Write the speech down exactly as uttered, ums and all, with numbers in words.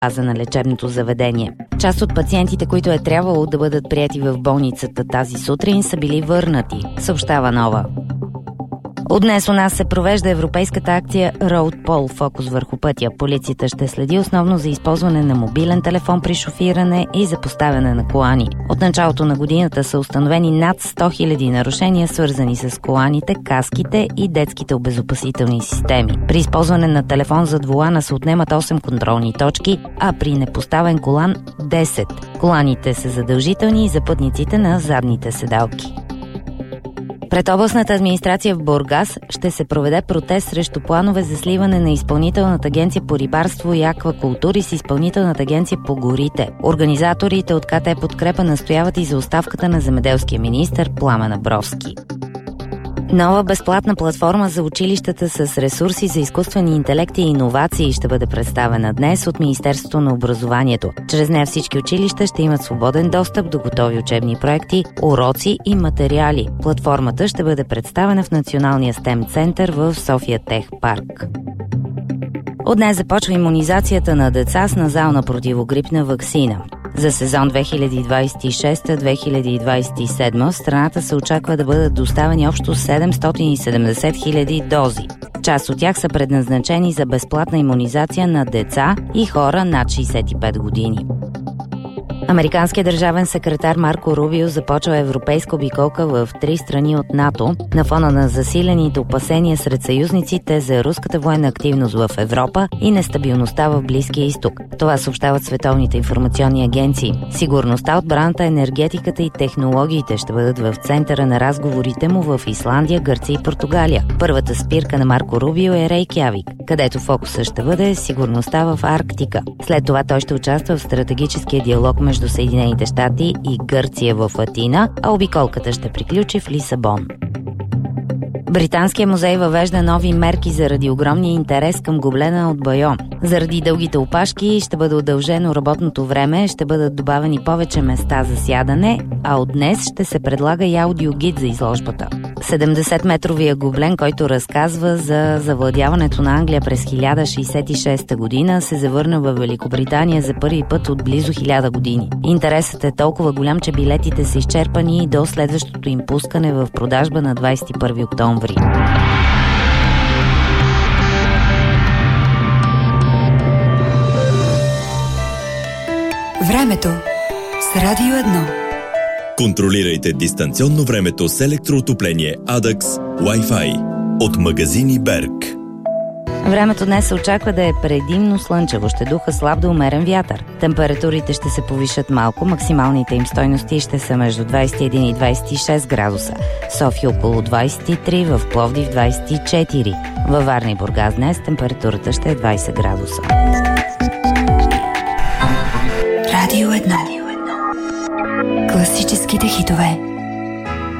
база на лечебното заведение. Част от пациентите, които е трябвало да бъдат приети в болницата тази сутрин, са били върнати, съобщава Нова. От днес у нас се провежда европейската акция Road Poll, фокус върху пътя. Полицията ще следи основно за използване на мобилен телефон при шофиране и за поставяне на колани. От началото на годината са установени над сто хиляди нарушения, свързани с коланите, каските и детските обезопасителни системи. При използване на телефон зад волана се отнемат осем контролни точки, а при непоставен колан – десет. Коланите са задължителни и за пътниците на задните седалки. Пред областната администрация в Бургас ще се проведе протест срещу планове за сливане на Изпълнителната агенция по рибарство и аквакултури с Изпълнителната агенция по горите. Организаторите от КТ Подкрепа настояват и за оставката на земеделския министър Пламен Абровски. Нова безплатна платформа за училищата с ресурси за изкуствени интелекти и иновации ще бъде представена днес от Министерството на образованието. Чрез нея всички училища ще имат свободен достъп до готови учебни проекти, уроци и материали. Платформата ще бъде представена в Националния стем център в София Тех Парк. От днес започва имунизацията на деца с назална противогрипна ваксина. За сезон две хиляди двадесет и шеста - две хиляди двадесет и седма в страната се очаква да бъдат доставени общо седемстотин и седемдесет хиляди дози. Част от тях са предназначени за безплатна имунизация на деца и хора над шейсет и пет години. Американският държавен секретар Марко Рубио започва европейска обиколка в три страни от НАТО на фона на засилените опасения сред съюзниците за руската военна активност в Европа и нестабилността в Близкия изток. Това съобщават световните информационни агенции. Сигурността, отбраната, енергетиката и технологиите ще бъдат в центъра на разговорите му в Исландия, Гърция и Португалия. Първата спирка на Марко Рубио е Рейкявик, където фокусът ще бъде сигурността в Арктика. След това той ще участва в стратегическия диалог между Съединените щати и Гърция в Атина, а обиколката ще приключи в Лисабон. Британският музей въвежда нови мерки заради огромния интерес към гоблена от Байо. Заради дългите опашки ще бъде удължено работното време, ще бъдат добавени повече места за сядане, а от днес ще се предлага и аудиогид за изложбата. седемдесетметровия гоблен, който разказва за завладяването на Англия през хиляда шейсет и шеста година, се завърна в Великобритания за първи път от близо хиляда години. Интересът е толкова голям, че билетите са изчерпани до следващото им пускане в продажба на двадесет и първи октомври. Времето с Радио едно. Контролирайте дистанционно времето с електроотопление Адакс Wi-Fi от магазини Берг. Времето днес се очаква да е предимно слънчево, ще духа слаб до умерен вятър. Температурите ще се повишат малко, максималните им стойности ще са между двадесет и един и двадесет и шест градуса. София около двадесет и три, в Пловдив двадесет и четири. Във Варна и Бургас днес температурата ще е двадесет градуса. Радио едно. Класическите хитове.